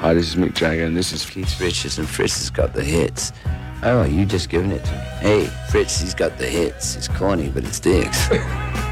Hi, this is Mick Jagger, and this is Keith Richards, and Fritz has got the hits. Oh, you just giving it to me. Hey, Fritz, he's got the hits. It's corny, but it sticks.